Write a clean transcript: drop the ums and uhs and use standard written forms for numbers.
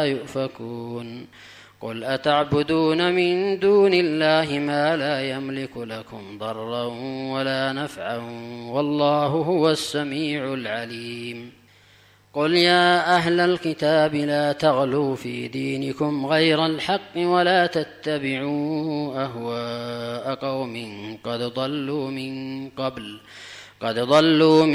يؤفكون قل أتعبدون من دون الله ما لا يملك لكم ضرا ولا نفعا والله هو السميع العليم قل يا أهل الكتاب لا تغلوا في دينكم غير الحق ولا تتبعوا أهواء قوم قد ضلوا من